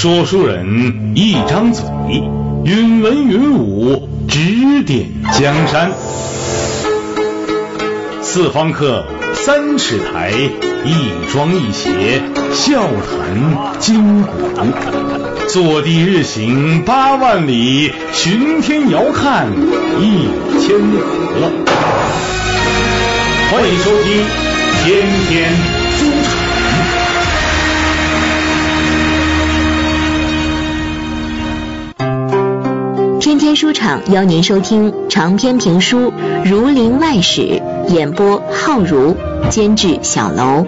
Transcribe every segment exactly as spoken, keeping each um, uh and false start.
说书人一张嘴，云文云武，指点江山。四方客，三尺台，一庄一谐，笑谈今古。坐地日行八万里，巡天遥看一千河。欢迎收听天天书场。 天天书场邀您收听长篇评书《儒林外史》，演播浩如，监制小楼。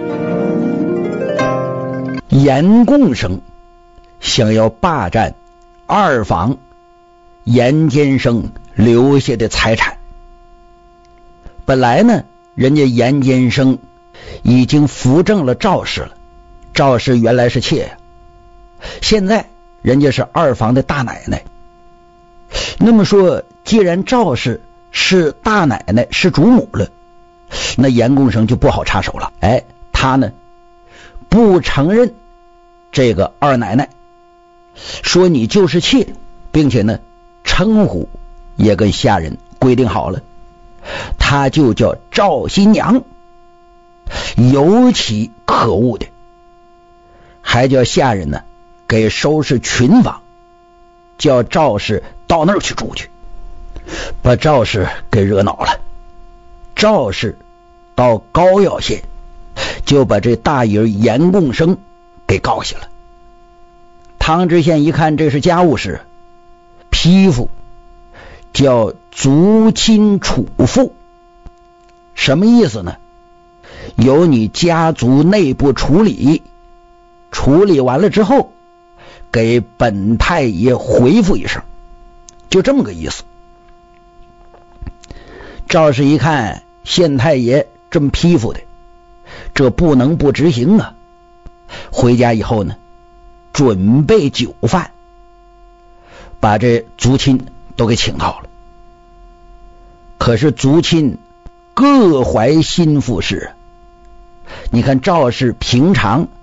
严共生想要霸占二房严监生留下的财产。本来呢，人家严监生已经扶正了赵氏了，赵氏原来是妾呀，现在人家是二房的大奶奶。那么说，既然赵氏是大奶奶，是主母了，那严共生就不好插手了。哎，他呢不承认这个二奶奶，说你就是妾，并且呢称呼也跟下人规定好了，他就叫赵新娘。尤其可恶的，还叫下人呢给收拾群房，叫赵氏到那儿去住去，把赵氏给惹恼了。赵氏到高要县就把这大爷严共生给告下了。汤知县一看这是家务事，批复叫族亲处复。什么意思呢？由你家族内部处理，处理完了之后给本太爷回复一声，就这么个意思。赵氏一看县太爷这么批复的，这不能不执行啊。回家以后呢，准备酒饭，把这族亲都给请到了。可是族亲各怀心腹事，你看赵氏平常